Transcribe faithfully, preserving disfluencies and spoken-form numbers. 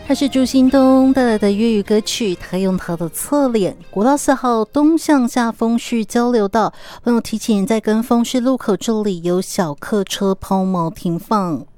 它是朱兴东带来的粤语歌曲，他用他的侧脸。国道四号东向下丰序交流道，朋友提醒在跟丰序路口这里有小客车抛锚停放。